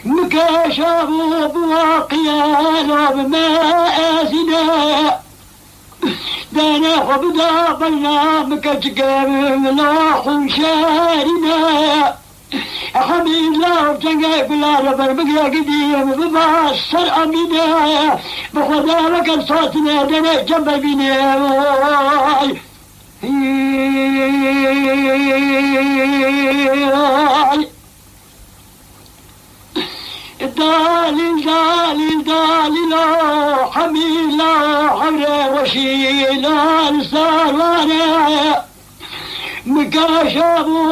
مكاشفوا بواقيانا بمآسنا دانا وبدا بينا مكتقام لاح شارنا حمد الله وجنقي بلا ربر مقيا قديم بباصر أمينا بخدا لك الصوتنا دانا جنب بينا دالي دالي دالي لا حميل لا حمر وشيل لا سوانا مكاشف